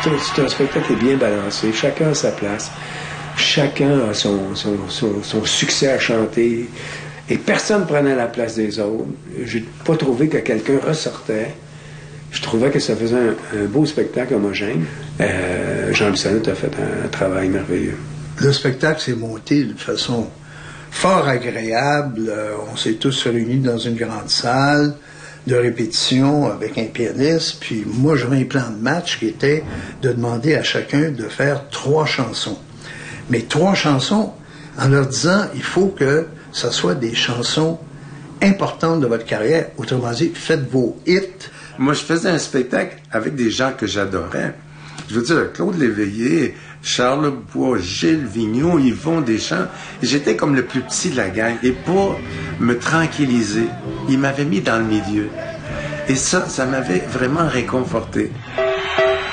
C'est un spectacle qui est bien balancé. Chacun a sa place. Chacun a son succès à chanter. Et personne ne prenait la place des autres. J'ai pas trouvé que quelqu'un ressortait. Je trouvais que ça faisait un beau spectacle homogène. Jean Bissonnette a fait un travail merveilleux. Le spectacle s'est monté de façon fort agréable. On s'est tous réunis dans une grande salle de répétition avec un pianiste. Puis moi, j'avais un plan de match qui était de demander à chacun de faire 3 chansons. Mais 3 chansons en leur disant, il faut que ça soit des chansons importantes de votre carrière. Autrement dit, faites vos hits. Moi, je faisais un spectacle avec des gens que j'adorais. Je veux dire, Claude Léveillé, Charles Bois, Gilles Vigneault, Yvon Deschamps. J'étais comme le plus petit de la gang. Et pour me tranquilliser, ils m'avaient mis dans le milieu. Et ça m'avait vraiment réconforté.